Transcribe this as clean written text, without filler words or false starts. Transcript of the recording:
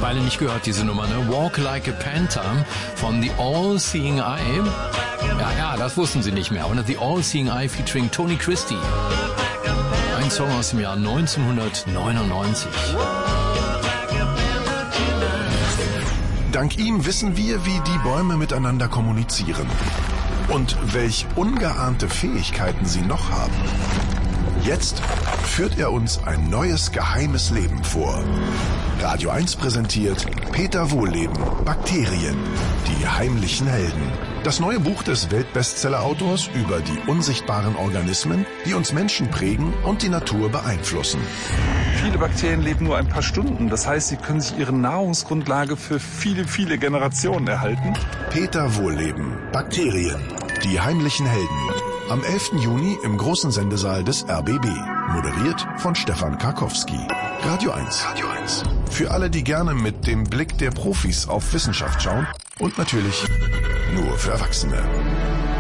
Weile nicht gehört, diese Nummer, ne? Walk Like a Panther von The All-Seeing Eye. Ja, das wussten sie nicht mehr. Aber The All-Seeing Eye featuring Tony Christie. Ein Song aus dem Jahr 1999. Dank ihm wissen wir, wie die Bäume miteinander kommunizieren. Und welch ungeahnte Fähigkeiten sie noch haben. Jetzt führt er uns ein neues geheimes Leben vor. Radio 1 präsentiert Peter Wohlleben, Bakterien, die heimlichen Helden. Das neue Buch des Weltbestseller-Autors über die unsichtbaren Organismen, die uns Menschen prägen und die Natur beeinflussen. Viele Bakterien leben nur ein paar Stunden. Das heißt, sie können sich ihre Nahrungsgrundlage für viele, viele Generationen erhalten. Peter Wohlleben, Bakterien, die heimlichen Helden. Am 11. Juni im großen Sendesaal des RBB. Moderiert von Stefan Karkowski. Radio 1. Radio 1. Für alle, die gerne mit dem Blick der Profis auf Wissenschaft schauen. Und natürlich nur für Erwachsene.